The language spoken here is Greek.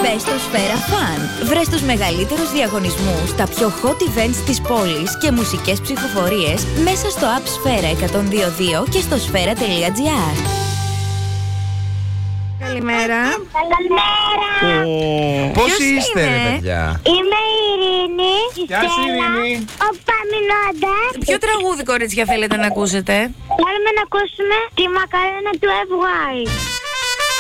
Μπες στο Σφαίρα Fun. Βρες τους μεγαλύτερους διαγωνισμούς, τα πιο hot events της πόλης και μουσικές ψηφοφορίες μέσα στο app Σφαίρα 102.2 και στο sfera.gr. Καλημέρα. Καλημέρα. Πώς είστε, ρε παιδιά? Είμαι η Ειρήνη. Γεια σου, Ειρήνη. Ο Παμινώντας. Ποιο τραγούδι, κορίτσια, θέλετε να ακούσετε? Θέλουμε να ακούσουμε τη Μακαρένα του FY.